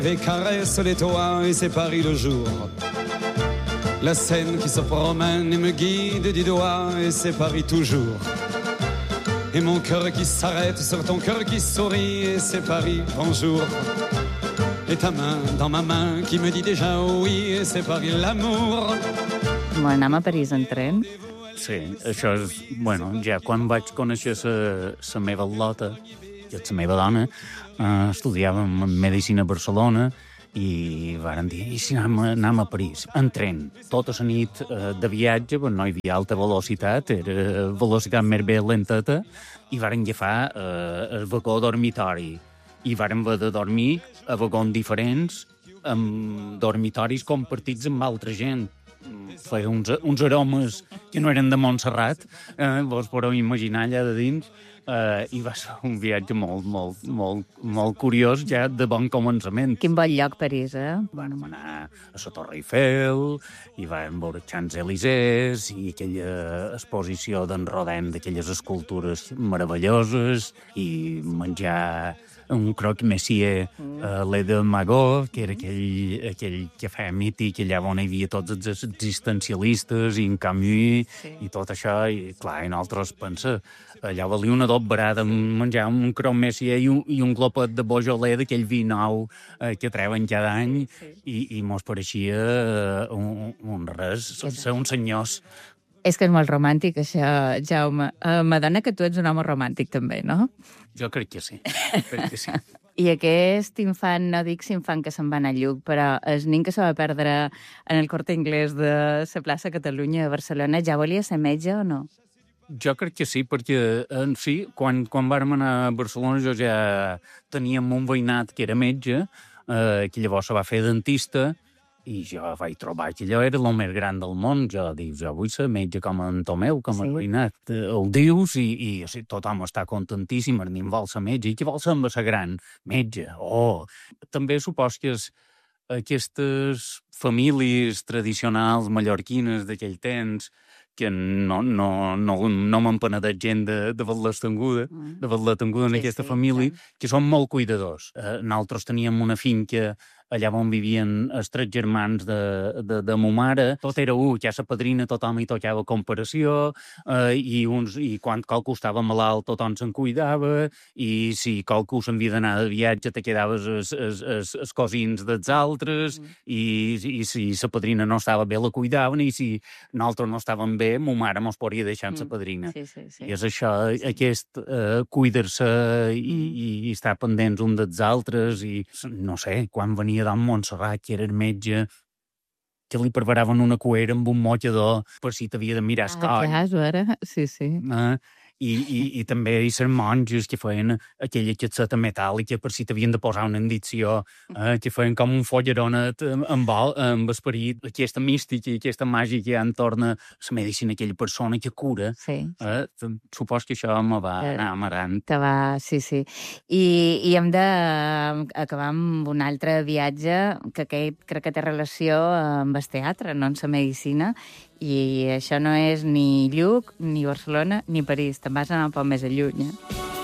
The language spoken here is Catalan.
Et caresse les toits et c'est Paris le jour. La Seine qui se promène et me guide du doigt et c'est Paris toujours. Et mon cœur qui s'arrête sur ton cœur qui sourit et c'est Paris, bonjour. Et ta main dans ma main qui me dit déjà oui et c'est Paris l'amour. Anem a París en tren. Sí, això és... Bueno, ja quan vaig conèixer la meva lota, que és la meva dona, estudiàvem Medicina a Barcelona i varen dir, i si anem a París? En tren. Tota la nit de viatge, però no hi havia alta velocitat, era velocitat més bé lenteta, i varen agafar el vagó dormitori. I varen haver de dormir a vagons diferents, amb dormitoris compartits amb altra gent. Feia uns aromes que no eren de Montserrat, vos podeu imaginar allà de dins, i va ser un viatge molt curiós ja de bon començament. Quin bon lloc, París, eh? Vam anar a la Torre Eiffel i vam veure Champs-Élysées i aquella exposició d'en Rodin d'aquelles escultures meravelloses i menjar un croque monsieur a l'E de Magot, que era aquell cafè mític allà on hi havia tots els existencialistes i en Camus i tot això, i clar, i nosaltres pensa, allà valia una dobbarada menjar un croque monsieur i un glopet de Beaujolais d'aquell vi nou que treuen cada any i mos pareixia un res, ser uns senyors. És que és molt romàntic, això, Jaume. M'adona que tu ets un home romàntic, també, no? Jo crec que sí. I aquest infant, no dic infant que se'n va anar a Lluc, però el nen que se va perdre en el Corte Inglés de la plaça Catalunya a Barcelona, ja volia ser metge o no? Jo crec que sí, perquè en si, quan vàrem anar a Barcelona, jo ja teníem un veïnat que era metge, que llavors se va fer dentista, i jo vaig trobar que allò era el més gran del món. Jo dius, jo vull ser metge com en Tomeu, com el veïnat. El dius i tothom està contentíssim, el nen vol ser metge. I qui vol ser amb ser gran? Metge. També supos que aquestes famílies tradicionals mallorquines d'aquell temps, que no me'n penedeix gent de Val-l'Estenguda, en aquesta família, que són molt cuidadors. Nosaltres teníem una finca allà on vivien els 3 germans de mo mare, tot era ja la padrina, tothom hi tocava comparació, i quan qualcú estava malalt, tothom se'n cuidava, i si qualcú s'havia d'anar de viatge, te quedaves els cosins dels altres, i si la padrina no estava bé, la cuidaven, i si nosaltres no estàvem bé, mo mare mos podria deixar amb la padrina. I és això, aquest cuidar-se i estar pendents un dels altres, i no sé, quan venia d'en Montserrat, que era el metge, que li preparaven una cuera amb un motllador per si t'havia de mirar el coll. Clar, ara, sí. I també hi ser monges que feien aquella casseta metàl·lica per si t'havien de posar una indició, que feien com un folleronet amb esperit, aquesta mística i aquesta màgia que hi ha entorn a la medicina, aquella persona que cura. Supos que això me va anar amarant. Sí. I hem d'acabar amb un altre viatge que aquest crec que té relació amb el teatre, no amb la medicina, i això no és ni Lluc, ni Barcelona, ni París. Te'n vas anar un poc més lluny, eh?